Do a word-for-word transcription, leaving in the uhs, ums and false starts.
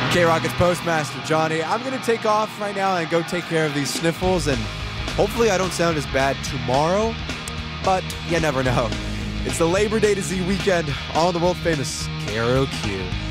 K-Rockets Postmaster Johnny. I'm going to take off right now and go take care of these sniffles, and hopefully I don't sound as bad tomorrow, but you never know. It's the Labor Day to Z weekend on the world famous K R O Q.